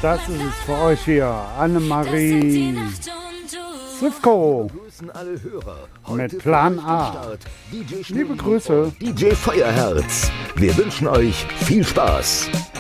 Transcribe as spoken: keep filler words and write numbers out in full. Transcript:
Das ist es für euch hier, Annemarie Sivko Alle Hörer. mit Plan A. Liebe Grüße. D J Feuerherz. Wir wünschen euch viel Spaß.